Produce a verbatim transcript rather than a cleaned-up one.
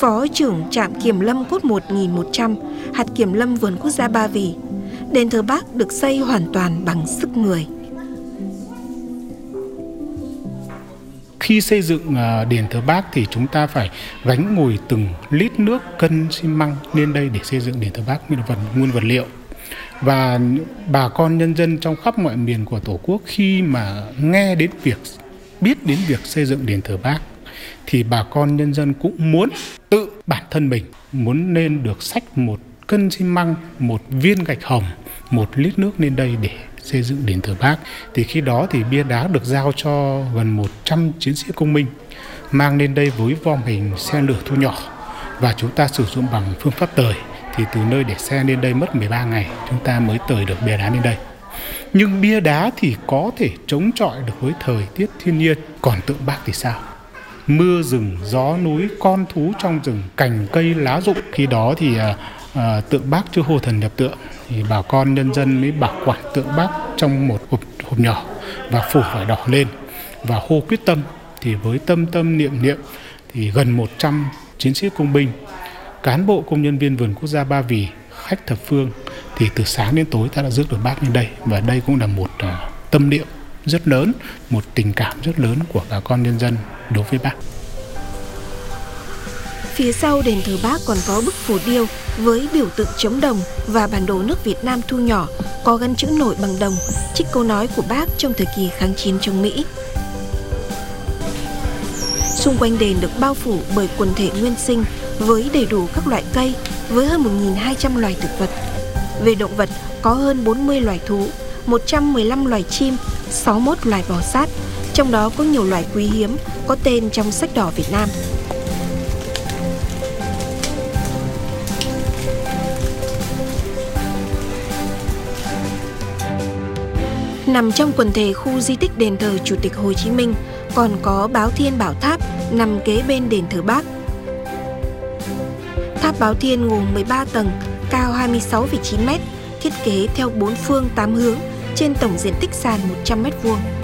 Phó trưởng trạm kiểm lâm cốt một nghìn một trăm, hạt kiểm lâm vườn quốc gia Ba Vì. Đền thờ Bác được xây hoàn toàn bằng sức người. Khi xây dựng đền thờ Bác thì chúng ta phải gánh ngồi từng lít nước, cân xi măng lên đây để xây dựng đền thờ Bác nguyên vật, nguyên vật liệu. Và bà con nhân dân trong khắp mọi miền của Tổ quốc khi mà nghe đến việc, biết đến việc xây dựng đền thờ Bác thì bà con nhân dân cũng muốn tự bản thân mình muốn nên được xách một cân xi măng, một viên gạch hồng, một lít nước lên đây để xây dựng đền thờ Bác. Thì khi đó thì bia đá được giao cho gần một trăm chiến sĩ công minh mang lên đây với vòm hình xe lửa thu nhỏ, và chúng ta sử dụng bằng phương pháp tời. Thì từ nơi để xe lên đây mất mười ba ngày chúng ta mới tời được bia đá lên đây. Nhưng bia đá thì có thể chống chọi được với thời tiết thiên nhiên, còn tượng Bác thì sao? Mưa rừng, gió núi, con thú trong rừng, cành cây lá rụng. Khi đó thì à, à, tượng Bác chưa hô thần nhập tượng, thì bà con nhân dân mới bảo quản tượng Bác trong một hộp, hộp nhỏ và phủ vải đỏ lên và hô quyết tâm. Thì với tâm tâm niệm niệm thì gần một trăm chiến sĩ công binh, cán bộ công nhân viên vườn quốc gia Ba Vì, khách thập phương thì từ sáng đến tối ta đã rước được Bác lên đây. Và đây cũng là một uh, tâm niệm rất lớn, một tình cảm rất lớn của bà con nhân dân đối với Bác. Phía sau đền thờ Bác còn có bức phù điêu với biểu tượng trống đồng và bản đồ nước Việt Nam thu nhỏ có gắn chữ nổi bằng đồng, trích câu nói của Bác trong thời kỳ kháng chiến chống Mỹ. Xung quanh đền được bao phủ bởi quần thể nguyên sinh với đầy đủ các loại cây, với hơn một nghìn hai trăm loài thực vật. Về động vật có hơn bốn mươi loài thú, một trăm mười lăm loài chim, sáu mươi mốt loài bò sát, trong đó có nhiều loài quý hiếm có tên trong sách đỏ Việt Nam. Nằm trong quần thể khu di tích đền thờ Chủ tịch Hồ Chí Minh còn có Báo Thiên Bảo Tháp nằm kế bên đền thờ Bác. Tháp Báo Thiên gồm mười ba tầng, cao hai mươi sáu phẩy chín mét, thiết kế theo bốn phương tám hướng trên tổng diện tích sàn một trăm mét vuông.